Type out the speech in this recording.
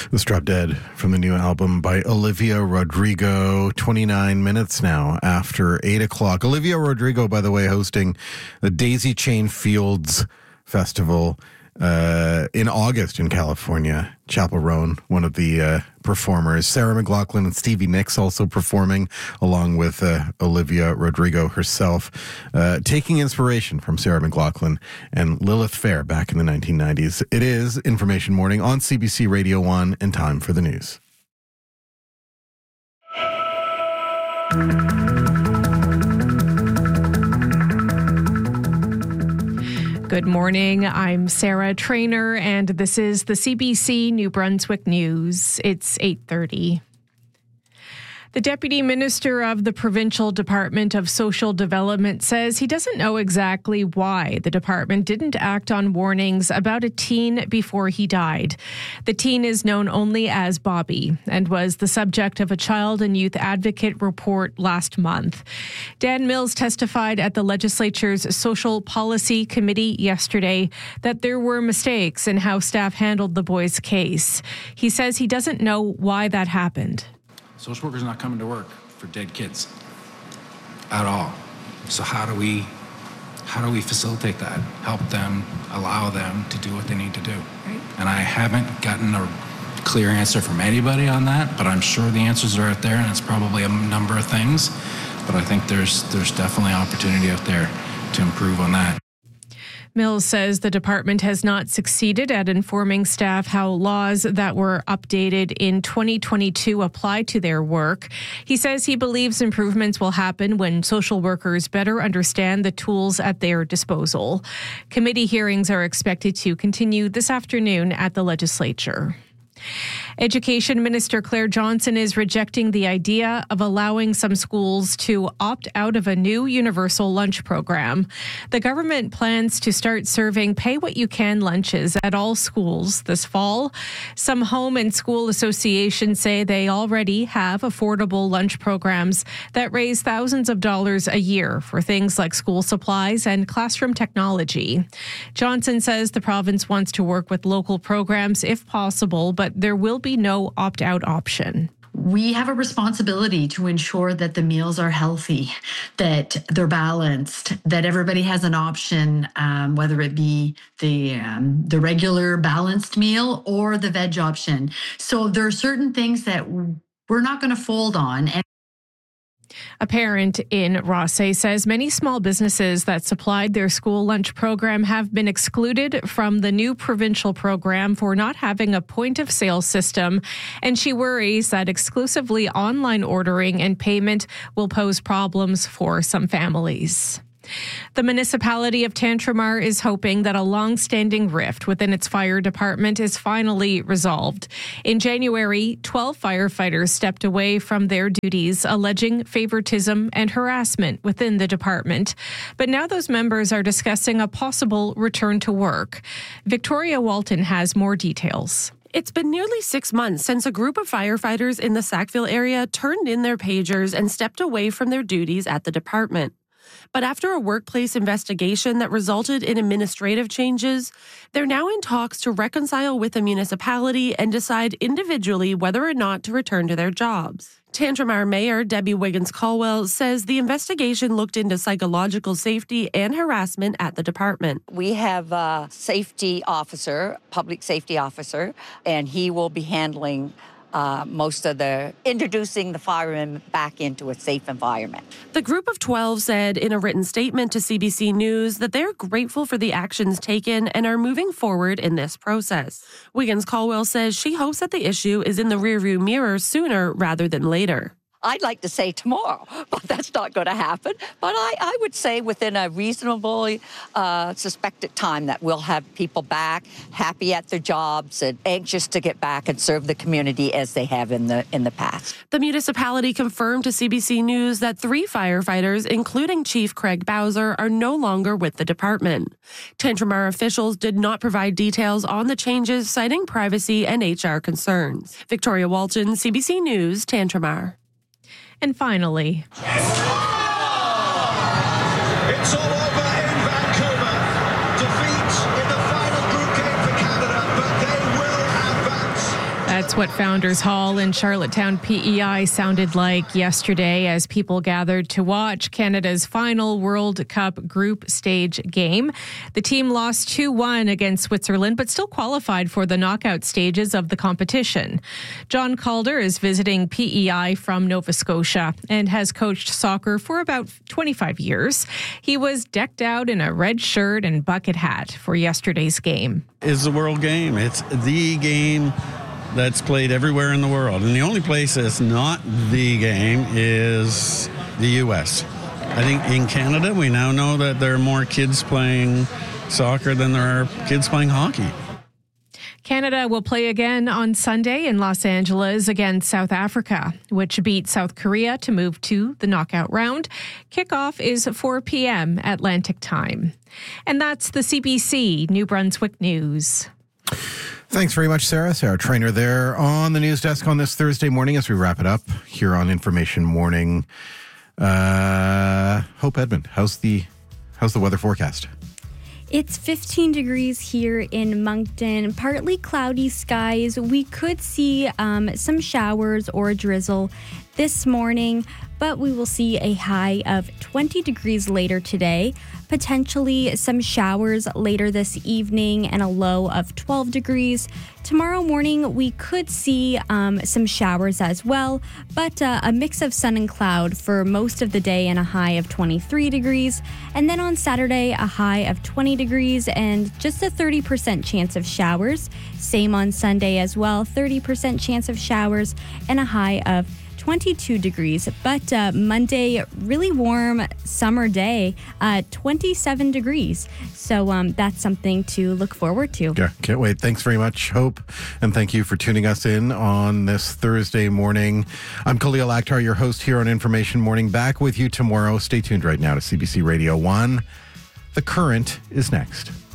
This Drop Dead from the new album by Olivia Rodrigo, 29 minutes now after 8 o'clock. Olivia Rodrigo, by the way, hosting the Daisy Chain Fields Festival in August in California. Chapel Roan, one of the performers. Sarah McLachlan and Stevie Nicks also performing, along with Olivia Rodrigo herself, taking inspiration from Sarah McLachlan and Lilith Fair back in the 1990s. It is Information Morning on CBC Radio 1 and time for the news. Good morning. I'm Sarah Trainer, and this is the CBC New Brunswick News. It's 8:30. The Deputy Minister of the Provincial Department of Social Development says he doesn't know exactly why the department didn't act on warnings about a teen before he died. The teen is known only as Bobby and was the subject of a Child and Youth Advocate report last month. Dan Mills testified at the Legislature's Social Policy Committee yesterday that there were mistakes in how staff handled the boy's case. He says he doesn't know why that happened. Social workers are not coming to work for dead kids at all. So how do we facilitate that? Help them, allow them to do what they need to do. Right. And I haven't gotten a clear answer from anybody on that, but I'm sure the answers are out there, and it's probably a number of things. But I think there's definitely opportunity out there to improve on that. Mills says the department has not succeeded at informing staff how laws that were updated in 2022 apply to their work. He says he believes improvements will happen when social workers better understand the tools at their disposal. Committee hearings are expected to continue this afternoon at the Legislature. Education Minister Claire Johnson is rejecting the idea of allowing some schools to opt out of a new universal lunch program. The government plans to start serving pay-what-you-can lunches at all schools this fall. Some home and school associations say they already have affordable lunch programs that raise thousands of dollars a year for things like school supplies and classroom technology. Johnson says the province wants to work with local programs if possible, but there will be no opt-out option. We have a responsibility to ensure that the meals are healthy, that they're balanced, that everybody has an option, whether it be the regular balanced meal or the veg option. So there are certain things that we're not going to fold on. A parent in Rothesay says many small businesses that supplied their school lunch program have been excluded from the new provincial program for not having a point-of-sale system, and she worries that exclusively online ordering and payment will pose problems for some families. The municipality of Tantramar is hoping that a long-standing rift within its fire department is finally resolved. In January, 12 firefighters stepped away from their duties, alleging favoritism and harassment within the department. But now those members are discussing a possible return to work. Victoria Walton has more details. It's been nearly 6 months since a group of firefighters in the Sackville area turned in their pagers and stepped away from their duties at the department. But after a workplace investigation that resulted in administrative changes, they're now in talks to reconcile with the municipality and decide individually whether or not to return to their jobs. Tantramar Mayor Debbie Wiggins-Caldwell says the investigation looked into psychological safety and harassment at the department. We have a safety officer, public safety officer, and he will be handling most of introducing the firemen back into a safe environment. The group of 12 said in a written statement to CBC News that they're grateful for the actions taken and are moving forward in this process. Wiggins-Caldwell says she hopes that the issue is in the rearview mirror sooner rather than later. I'd like to say tomorrow, but that's not going to happen. But I would say within a reasonably suspected time that we'll have people back, happy at their jobs and anxious to get back and serve the community as they have in the past. The municipality confirmed to CBC News that 3 firefighters, including Chief Craig Bowser, are no longer with the department. Tantramar officials did not provide details on the changes, citing privacy and HR concerns. Victoria Walton, CBC News, Tantramar. And finally, it's all over in Vancouver. Defeat in the final group game for Canada, but they will advance. That's what Founders Hall in Charlottetown PEI sounded like yesterday as people gathered to watch Canada's final World Cup group stage game. The team lost 2-1 against Switzerland, but still qualified for the knockout stages of the competition. John Calder is visiting PEI from Nova Scotia and has coached soccer for about 25 years. He was decked out in a red shirt and bucket hat for yesterday's game. It's the world game. It's the game that's played everywhere in the world. And the only place that's not the game is the U.S. I think in Canada, we now know that there are more kids playing soccer than there are kids playing hockey. Canada will play again on Sunday in Los Angeles against South Africa, which beat South Korea to move to the knockout round. Kickoff is 4 p.m. Atlantic time. And that's the CBC New Brunswick News. Thanks very much, Sarah. Sarah Trainer there on the news desk on this Thursday morning as we wrap it up here on Information Morning. Hope Edmund, how's the weather forecast? It's 15 degrees here in Moncton, partly cloudy skies. We could see some showers or drizzle this morning, but we will see a high of 20 degrees later today. Potentially some showers later this evening and a low of 12 degrees. Tomorrow morning, we could see some showers as well, but a mix of sun and cloud for most of the day and a high of 23 degrees. And then on Saturday, a high of 20 degrees and just a 30% chance of showers. Same on Sunday as well, 30% chance of showers and a high of 22 degrees, but Monday, really warm summer day, 27 degrees. So that's something to look forward to. Yeah, can't wait. Thanks very much, Hope. And thank you for tuning us in on this Thursday morning. I'm Khalil Akhtar, your host here on Information Morning. Back with you tomorrow. Stay tuned right now to CBC Radio 1. The Current is next.